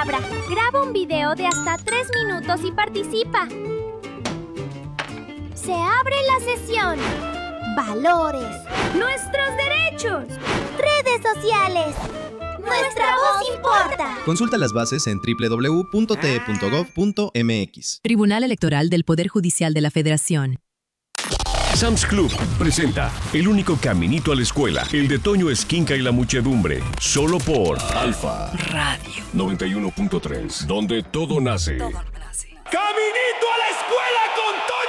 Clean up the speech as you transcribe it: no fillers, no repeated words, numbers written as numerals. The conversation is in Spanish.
palabra. Graba un video de hasta 3 minutos y participa. Se abre la sesión. Valores. Nuestros derechos. Redes sociales. Nuestra voz importa. Consulta las bases en www.te.gov.mx. Tribunal Electoral del Poder Judicial de la Federación. Sam's Club presenta El único caminito a la escuela, el de Toño Esquinca y la muchedumbre, solo por Alfa Radio 91.3, donde todo nace. ¡Caminito a la escuela con Toño!